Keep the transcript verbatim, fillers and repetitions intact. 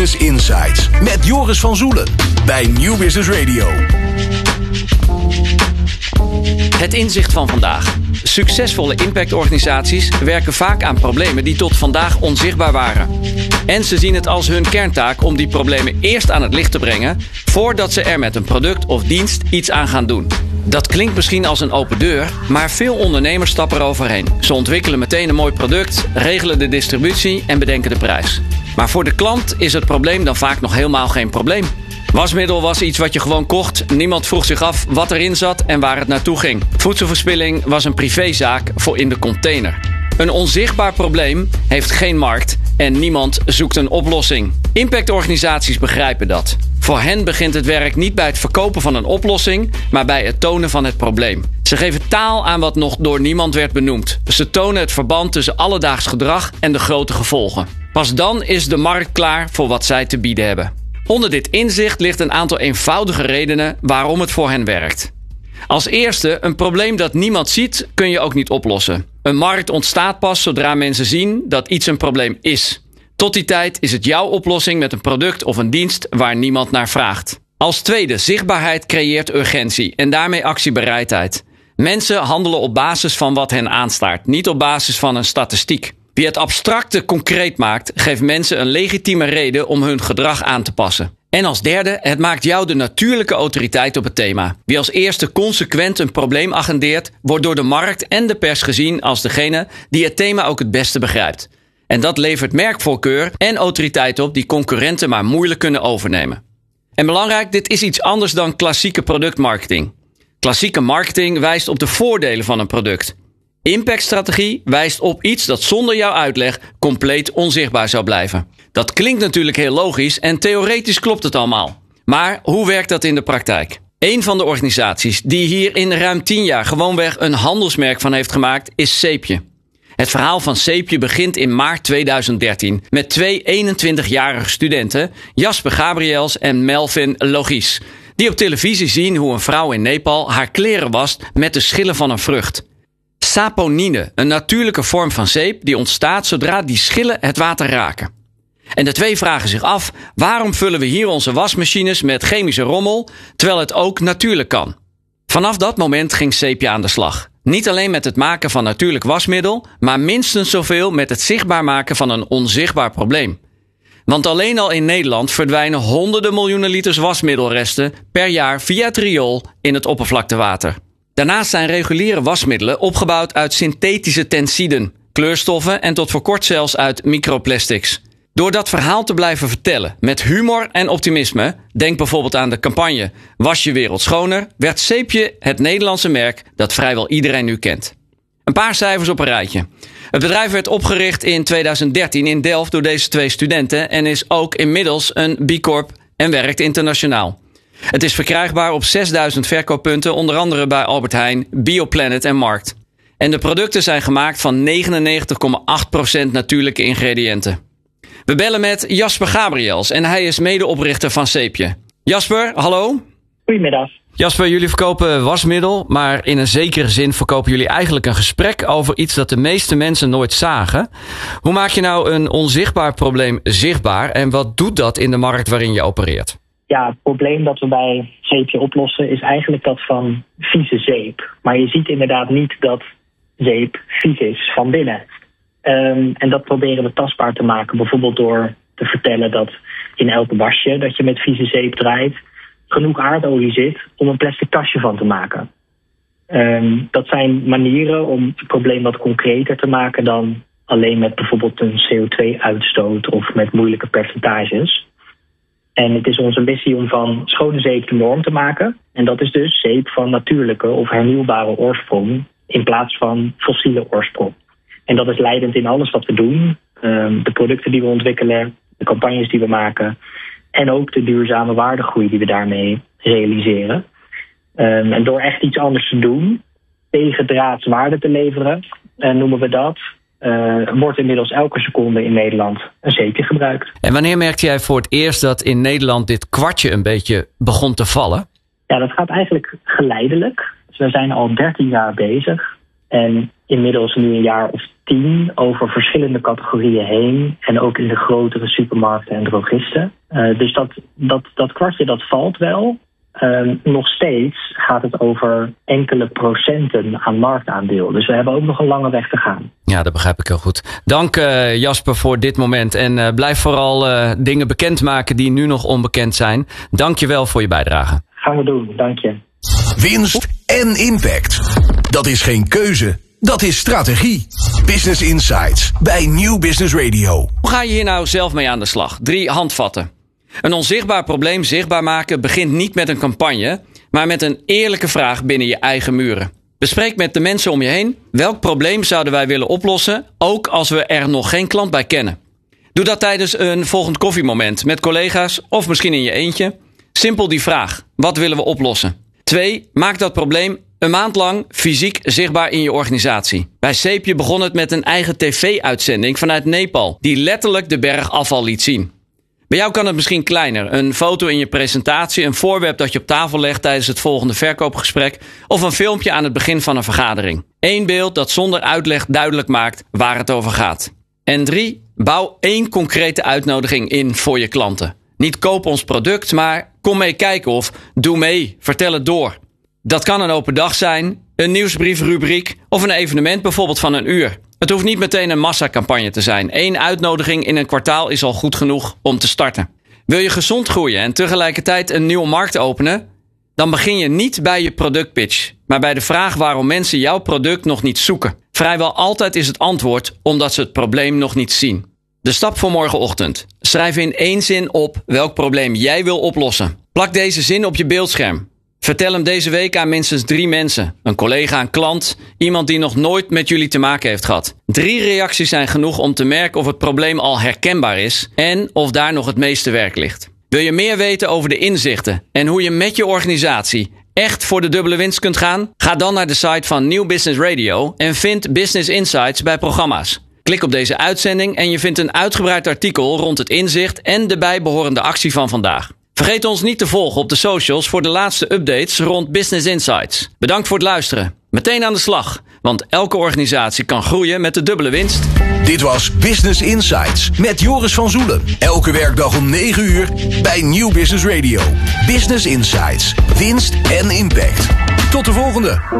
Business Insights met Joris van Zoelen bij Nieuw Business Radio. Het inzicht van vandaag. Succesvolle impactorganisaties werken vaak aan problemen die tot vandaag onzichtbaar waren. En ze zien het als hun kerntaak om die problemen eerst aan het licht te brengen, voordat ze er met een product of dienst iets aan gaan doen. Dat klinkt misschien als een open deur, maar veel ondernemers stappen eroverheen. Ze ontwikkelen meteen een mooi product, regelen de distributie en bedenken de prijs. Maar voor de klant is het probleem dan vaak nog helemaal geen probleem. Wasmiddel was iets wat je gewoon kocht. Niemand vroeg zich af wat erin zat en waar het naartoe ging. Voedselverspilling was een privézaak voor in de container. Een onzichtbaar probleem heeft geen markt en niemand zoekt een oplossing. Impactorganisaties begrijpen dat. Voor hen begint het werk niet bij het verkopen van een oplossing, maar bij het tonen van het probleem. Ze geven taal aan wat nog door niemand werd benoemd. Ze tonen het verband tussen alledaags gedrag en de grote gevolgen. Pas dan is de markt klaar voor wat zij te bieden hebben. Onder dit inzicht ligt een aantal eenvoudige redenen waarom het voor hen werkt. Als eerste, een probleem dat niemand ziet, kun je ook niet oplossen. Een markt ontstaat pas zodra mensen zien dat iets een probleem is. Tot die tijd is het jouw oplossing met een product of een dienst waar niemand naar vraagt. Als tweede, zichtbaarheid creëert urgentie en daarmee actiebereidheid. Mensen handelen op basis van wat hen aanstaart, niet op basis van een statistiek. Wie het abstracte concreet maakt, geeft mensen een legitieme reden om hun gedrag aan te passen. En als derde, het maakt jou de natuurlijke autoriteit op het thema. Wie als eerste consequent een probleem agendeert, wordt door de markt en de pers gezien als degene die het thema ook het beste begrijpt. En dat levert merkvoorkeur en autoriteit op die concurrenten maar moeilijk kunnen overnemen. En belangrijk, dit is iets anders dan klassieke productmarketing. Klassieke marketing wijst op de voordelen van een product. Impactstrategie wijst op iets dat zonder jouw uitleg compleet onzichtbaar zou blijven. Dat klinkt natuurlijk heel logisch en theoretisch klopt het allemaal. Maar hoe werkt dat in de praktijk? Een van de organisaties die hier in ruim tien jaar gewoonweg een handelsmerk van heeft gemaakt is Zeepje. Het verhaal van Zeepje begint in maart tweeduizend dertien met twee eenentwintigjarige studenten, Jasper Gabriels en Melvin Logis, die op televisie zien hoe een vrouw in Nepal haar kleren wast met de schillen van een vrucht. Saponine, een natuurlijke vorm van zeep die ontstaat zodra die schillen het water raken. En de twee vragen zich af, waarom vullen we hier onze wasmachines met chemische rommel, terwijl het ook natuurlijk kan? Vanaf dat moment ging Zeepje aan de slag. Niet alleen met het maken van natuurlijk wasmiddel, maar minstens zoveel met het zichtbaar maken van een onzichtbaar probleem. Want alleen al in Nederland verdwijnen honderden miljoenen liters wasmiddelresten per jaar via het riool in het oppervlaktewater. Daarnaast zijn reguliere wasmiddelen opgebouwd uit synthetische tensiden, kleurstoffen en tot voor kort zelfs uit microplastics. Door dat verhaal te blijven vertellen met humor en optimisme, denk bijvoorbeeld aan de campagne Was je wereld schoner, werd Zeepje het Nederlandse merk dat vrijwel iedereen nu kent. Een paar cijfers op een rijtje. Het bedrijf werd opgericht in tweeduizend dertien in Delft door deze twee studenten en is ook inmiddels een B Corp en werkt internationaal. Het is verkrijgbaar op zesduizend verkooppunten, onder andere bij Albert Heijn, Bioplanet en Markt. En de producten zijn gemaakt van negenennegentig komma acht procent natuurlijke ingrediënten. We bellen met Jasper Gabriels en hij is medeoprichter van Zeepje. Jasper, hallo. Goedemiddag. Jasper, jullie verkopen wasmiddel, maar in een zekere zin verkopen jullie eigenlijk een gesprek over iets dat de meeste mensen nooit zagen. Hoe maak je nou een onzichtbaar probleem zichtbaar en wat doet dat in de markt waarin je opereert? Ja, het probleem dat we bij Zeepje oplossen is eigenlijk dat van vieze zeep. Maar je ziet inderdaad niet dat zeep vies is van binnen. Um, en dat proberen we tastbaar te maken. Bijvoorbeeld door te vertellen dat in elk wasje dat je met vieze zeep draait genoeg aardolie zit om een plastic tasje van te maken. Um, dat zijn manieren om het probleem wat concreter te maken dan alleen met bijvoorbeeld een C O twee uitstoot of met moeilijke percentages. En het is onze missie om van schone zeep de norm te maken. En dat is dus zeep van natuurlijke of hernieuwbare oorsprong in plaats van fossiele oorsprong. En dat is leidend in alles wat we doen. Um, de producten die we ontwikkelen, de campagnes die we maken en ook de duurzame waardegroei die we daarmee realiseren. Um, en door echt iets anders te doen, tegendraads waarde te leveren, uh, noemen we dat, uh, wordt inmiddels elke seconde in Nederland een zeepje gebruikt. En wanneer merkte jij voor het eerst dat in Nederland dit kwartje een beetje begon te vallen? Ja, dat gaat eigenlijk geleidelijk. Dus we zijn al dertien jaar bezig. En inmiddels nu een jaar of tien over verschillende categorieën heen. En ook in de grotere supermarkten en drogisten. Uh, dus dat, dat, dat kwartje dat valt wel. Uh, nog steeds gaat het over enkele procenten aan marktaandeel. Dus we hebben ook nog een lange weg te gaan. Ja, dat begrijp ik heel goed. Dank uh, Jasper voor dit moment. En uh, blijf vooral uh, dingen bekendmaken die nu nog onbekend zijn. Dank je wel voor je bijdrage. Gaan we doen, dank je. Winst en impact. Dat is geen keuze, dat is strategie. Business Insights bij Nieuw Business Radio. Hoe ga je hier nou zelf mee aan de slag? Drie handvatten. Een onzichtbaar probleem zichtbaar maken begint niet met een campagne, maar met een eerlijke vraag binnen je eigen muren. Bespreek met de mensen om je heen welk probleem zouden wij willen oplossen, ook als we er nog geen klant bij kennen. Doe dat tijdens een volgend koffiemoment met collega's of misschien in je eentje. Simpel die vraag, wat willen we oplossen? Twee, maak dat probleem een maand lang fysiek zichtbaar in je organisatie. Bij Zeepje begon het met een eigen tv-uitzending vanuit Nepal, die letterlijk de berg afval liet zien. Bij jou kan het misschien kleiner. Een foto in je presentatie, een voorwerp dat je op tafel legt tijdens het volgende verkoopgesprek of een filmpje aan het begin van een vergadering. Eén beeld dat zonder uitleg duidelijk maakt waar het over gaat. En drie, bouw één concrete uitnodiging in voor je klanten. Niet koop ons product, maar kom mee kijken of doe mee, vertel het door. Dat kan een open dag zijn, een nieuwsbriefrubriek of een evenement bijvoorbeeld van een uur. Het hoeft niet meteen een massacampagne te zijn. Eén uitnodiging in een kwartaal is al goed genoeg om te starten. Wil je gezond groeien en tegelijkertijd een nieuwe markt openen? Dan begin je niet bij je productpitch, maar bij de vraag waarom mensen jouw product nog niet zoeken. Vrijwel altijd is het antwoord omdat ze het probleem nog niet zien. De stap voor morgenochtend. Schrijf in één zin op welk probleem jij wil oplossen. Plak deze zin op je beeldscherm. Vertel hem deze week aan minstens drie mensen. Een collega, een klant, iemand die nog nooit met jullie te maken heeft gehad. Drie reacties zijn genoeg om te merken of het probleem al herkenbaar is en of daar nog het meeste werk ligt. Wil je meer weten over de inzichten en hoe je met je organisatie echt voor de dubbele winst kunt gaan? Ga dan naar de site van Nieuw Business Radio en vind Business Insights bij programma's. Klik op deze uitzending en je vindt een uitgebreid artikel rond het inzicht en de bijbehorende actie van vandaag. Vergeet ons niet te volgen op de socials voor de laatste updates rond Business Insights. Bedankt voor het luisteren. Meteen aan de slag, want elke organisatie kan groeien met de dubbele winst. Dit was Business Insights met Joris van Zoelen. Elke werkdag om negen uur bij Nieuw Business Radio. Business Insights. Winst en impact. Tot de volgende.